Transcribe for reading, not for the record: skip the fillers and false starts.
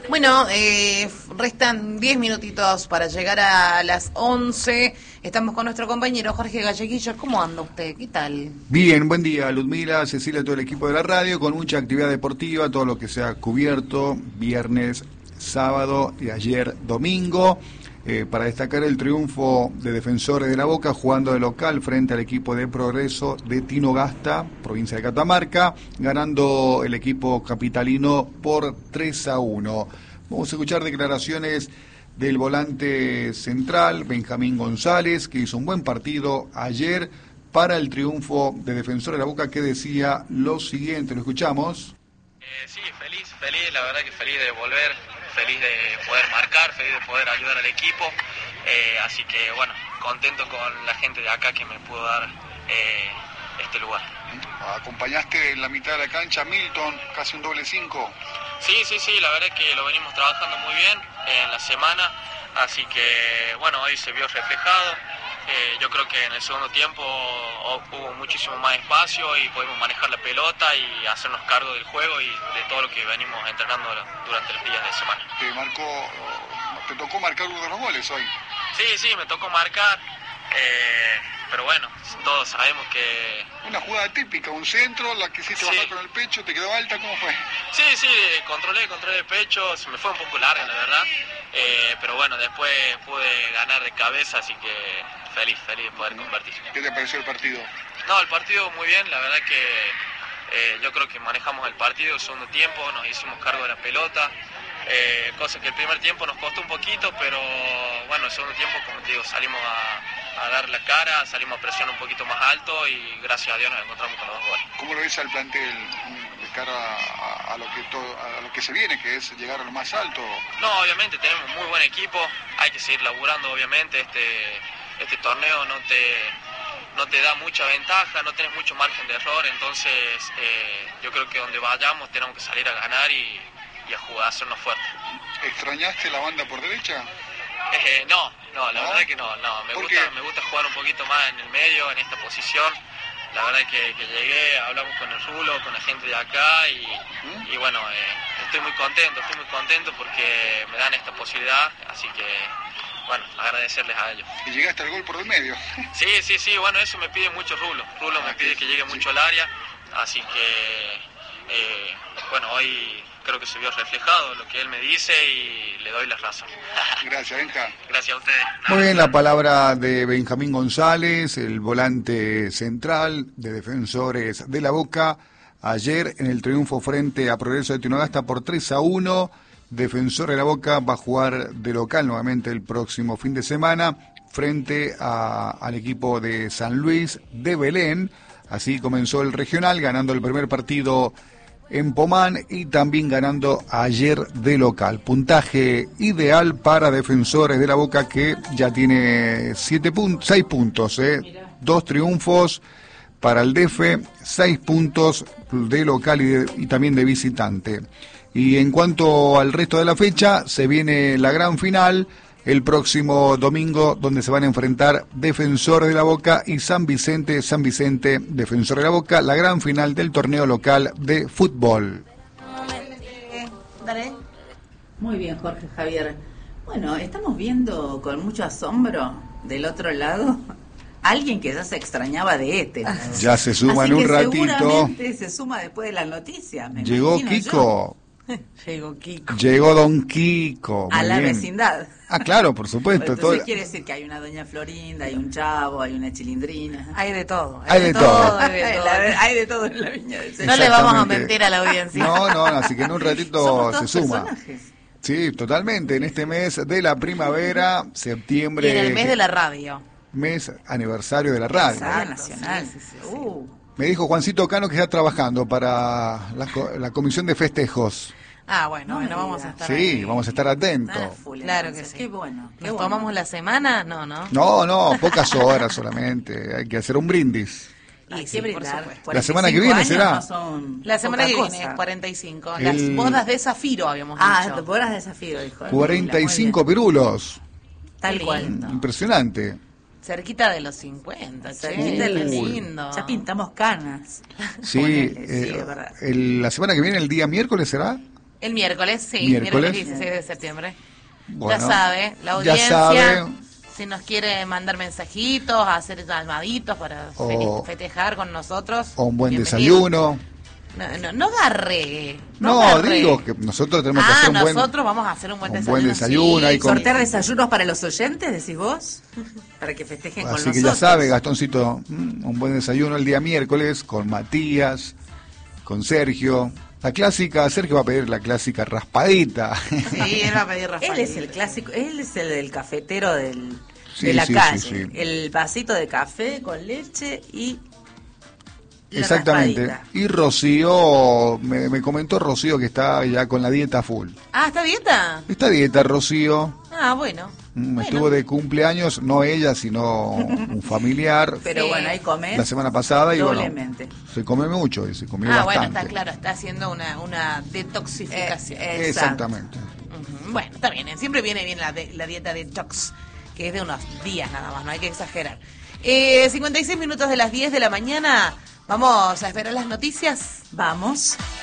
Bueno, restan 10 minutitos para llegar a las 11. Estamos con nuestro compañero Jorge Galleguillo. ¿Cómo anda usted? ¿Qué tal? Bien, buen día, Ludmila, Cecilia, todo el equipo de la radio, con mucha actividad deportiva, todo lo que se ha cubierto, viernes, sábado y ayer domingo. Para destacar el triunfo de Defensores de la Boca jugando de local frente al equipo de Progreso de Tinogasta, provincia de Catamarca, ganando el equipo capitalino por 3-1. Vamos a escuchar declaraciones del volante central, Benjamín González, que hizo un buen partido ayer para el triunfo de Defensores de la Boca, que decía lo siguiente, lo escuchamos. Sí, feliz, la verdad que feliz de volver, feliz de poder marcar, feliz de poder ayudar al equipo, así que bueno, contento con la gente de acá que me pudo dar este lugar. Acompañaste en la mitad de la cancha a Milton, casi un doble 5. Sí, la verdad que lo venimos trabajando muy bien en la semana, así que bueno, hoy se vio reflejado. Yo creo que en el segundo tiempo hubo muchísimo más espacio y pudimos manejar la pelota y hacernos cargo del juego y de todo lo que venimos entrenando durante los días de semana. ¿Te tocó marcar uno de los goles hoy? Sí, me tocó marcar, pero bueno, todos sabemos que... Una jugada típica, un centro, la quisiste bajar con el pecho, ¿te quedó alta? ¿Cómo fue? Sí, controlé el pecho, se me fue un poco larga la verdad, pero bueno, después pude ganar de cabeza, así que feliz de poder convertir. ¿Qué te pareció el partido? No, el partido muy bien, la verdad que yo creo que manejamos el partido el segundo tiempo, nos hicimos cargo de la pelota, cosa que el primer tiempo nos costó un poquito, pero bueno, el segundo tiempo, como te digo, salimos a dar la cara, salimos a presión un poquito más alto y gracias a Dios nos encontramos con los 2 goles. ¿Cómo lo ves al plantel de cara a lo que se viene, que es llegar a lo más alto? No, obviamente tenemos muy buen equipo, hay que seguir laburando, obviamente, este torneo no te da mucha ventaja, no tenés mucho margen de error, entonces yo creo que donde vayamos tenemos que salir a ganar y a jugar, a hacernos fuertes. ¿Extrañaste la banda por derecha? No, la verdad que no, me gusta jugar un poquito más en el medio, en esta posición. La verdad que llegué, hablamos con el Rulo, con la gente de acá y bueno, estoy muy contento porque me dan esta posibilidad, así que bueno, agradecerles a ellos. ¿Y llegaste al gol por el medio? Sí, bueno, eso me pide mucho Rulo me pide que llegue mucho al área, así que bueno, hoy creo que se vio reflejado lo que él me dice y le doy la razón. Gracias, Benja. Gracias a ustedes. Muy bien, la palabra de Benjamín González, el volante central de Defensores de la Boca, ayer en el triunfo frente a Progreso de Tinogasta por 3-1. Defensor de la Boca va a jugar de local nuevamente el próximo fin de semana frente al equipo de San Luis de Belén. Así comenzó el regional, ganando el primer partido en Pomán y también ganando ayer de local. Puntaje ideal para Defensores de la Boca, que ya tiene 6 puntos, 2 triunfos para el DF, 6 puntos de local y también de visitante. Y en cuanto al resto de la fecha, se viene la gran final el próximo domingo, donde se van a enfrentar Defensores de la Boca y San Vicente, Defensor de la Boca, la gran final del torneo local de fútbol. Dale. Muy bien, Jorge Javier. Bueno, estamos viendo con mucho asombro del otro lado alguien que ya se extrañaba de Éter. Ya se suma así en un que ratito. Seguramente se suma después de las noticias. Llegó Kiko. Llegó Don Kiko. A la bien. Vecindad. Ah, claro, por supuesto. Entonces quiere decir que hay una doña Florinda, hay un chavo, hay una chilindrina. Hay de todo. Hay de todo. Hay de todo en la viña del Señor. No le vamos a mentir a la audiencia. No, así que en un ratito Somos se suma. Personajes. Sí, totalmente. En este mes de la primavera, septiembre. Y en el mes de la radio. Mes aniversario de la radio. Nacional. Sí. Me dijo Juancito Cano que está trabajando para la comisión de festejos. Ah, bueno, vamos a estar Sí, ahí. vamos a estar atentos. Claro que sí. Qué bueno. ¿Nos tomamos la semana? No. No, pocas horas solamente. Hay que hacer un brindis. Y Sí, qué por brindar. supuesto. La semana que viene 45 será. años no son La semana que poca viene cosa. es 45. Las bodas de Zafiro habíamos dicho. bodas de Zafiro, dijo. 45 pirulos. Tal cual. Impresionante. Cerquita de los 50, Cerquita de los lindo. Ya pintamos canas. Sí, Ponele, sí, es verdad. la semana que viene, el día miércoles será. El miércoles, sí, Miércoles. 16 de septiembre. Bueno, ya sabe, la ya audiencia, sabe. si nos quiere mandar mensajitos, hacer llamaditos para festejar con nosotros. O un buen bienvenido. desayuno. No garre. No, garre. digo que nosotros tenemos que hacer un buen... nosotros vamos a hacer un buen desayuno. buen desayuno sí. ahí con- ¿Sortear desayunos para los oyentes, decís vos? Para que festejen con Así nosotros. que ya sabe, Gastoncito, un buen desayuno el día miércoles con Matías, con Sergio. La clásica, Sergio va a pedir la clásica raspadita. Sí, él va a pedir Rafael. Él es el clásico, él es el del cafetero Sí, de la sí, calle. sí, sí. El vasito de café con leche y la Exactamente. raspadita. Y Rocío, me comentó Rocío que está ya con la dieta full. Ah, ¿está dieta? Esta dieta, Rocío, Ah, bueno. Bueno. estuvo de cumpleaños, no ella, sino un familiar, Pero Sí. bueno, ahí comer la semana pasada y bueno, doblemente. se come mucho y se comió Ah, bueno, bastante. está claro, está haciendo una detoxificación. Exactamente. Ujú, bueno, está bien, siempre viene bien la dieta detox, que es de unos días nada más, no hay que exagerar. 56 minutos de las 10 de la mañana, vamos a esperar las noticias. Vamos.